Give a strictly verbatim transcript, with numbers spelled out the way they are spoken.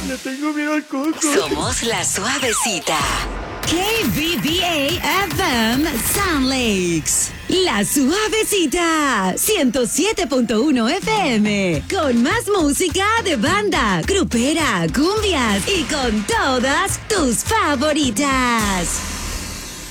Le tengo miedo al coco. Somos La Suavecita. K B B A F M Sound Lakes. La Suavecita. ciento siete punto uno F M. Con más música de banda, grupera, cumbias y con todas tus favoritas.